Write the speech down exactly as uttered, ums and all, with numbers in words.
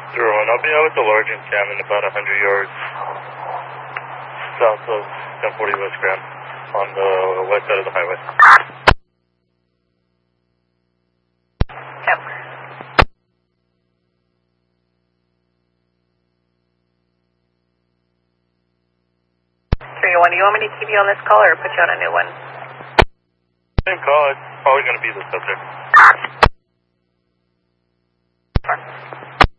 Zero one, I'll be out with the large encampment about one hundred yards south of ten forty West Grand on the west side of the highway. Yep. three one, do you want me to keep you on this call or put you on a new one? Same call, it's probably going to be the subject.